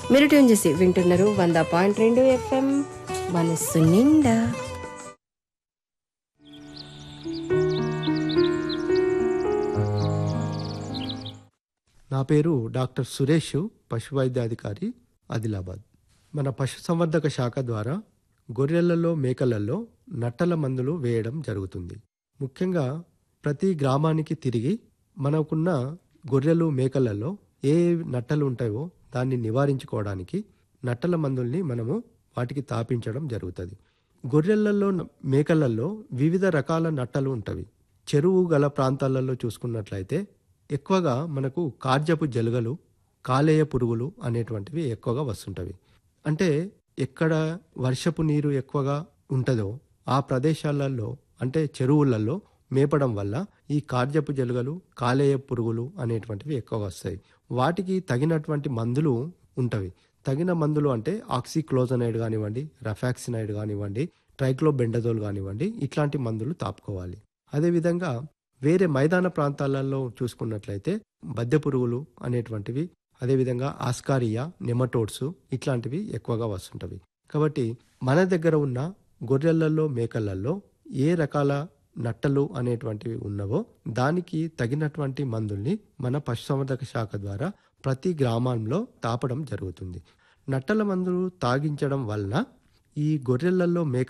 మీరు ట్యూన్ చేసి వింటున్నారు 100.2 FM మనస్సు నిండా. నా పేరు డాక్టర్ సురేష్, పశువైద్యాధికారి, ఆదిలాబాద్. మన పశుసంవర్ధక శాఖ ద్వారా గొర్రెలలో, మేకలలో నట్టల మందులు వేయడం జరుగుతుంది. ముఖ్యంగా ప్రతి గ్రామానికి తిరిగి మనకున్న గొర్రెలు, మేకలలో ఏ నట్టలు ఉంటాయో దాన్ని నివారించుకోవడానికి నట్టల మందుల్ని మనము వాటికి తాపించడం జరుగుతుంది. గొర్రెలలో, మేకలలో వివిధ రకాల నట్టలు ఉంటవి. చెరువు గల ప్రాంతాలలో చూసుకున్నట్లయితే ఎక్కువగా మనకు కార్జపు జలుగలు, కాలేయ పురుగులు అనేటువంటివి ఎక్కువగా వస్తుంటవి. అంటే ఎక్కడ వర్షపు నీరు ఎక్కువగా ఉంటుందో ఆ ప్రదేశాలలో, అంటే చెరువులలో మేపడం వల్ల ఈ కార్జపు జలుగలు, కాలేయ పురుగులు అనేటువంటివి ఎక్కువగా వస్తాయి. వాటికి తగినటువంటి మందులు ఉంటవి. తగిన మందులు అంటే ఆక్సిక్లోజనైడ్ కానివ్వండి, రఫాక్సినైడ్ కానివ్వండి, ట్రైక్లోబెండజోల్ కానివ్వండి, ఇట్లాంటి మందులు తాపుకోవాలి. అదేవిధంగా వేరే మైదాన ప్రాంతాలలో చూసుకున్నట్లయితే బద్దె పురుగులు అనేటువంటివి, అదేవిధంగా ఆస్కారియా, నెమటోడ్స్ ఇట్లాంటివి ఎక్కువగా వస్తుంటవి. కాబట్టి మన దగ్గర ఉన్న గొర్రెలలో, మేకలలో ఏ రకాల నట్టలు అనేటువంటివి ఉన్నవో దానికి తగినటువంటి మందుల్ని మన పశుసంవర్ధక శాఖ ద్వారా ప్రతి గ్రామంలో తాపడం జరుగుతుంది. నట్టల మందులు తాగించడం వలన ఈ గొర్రెలలో, మేక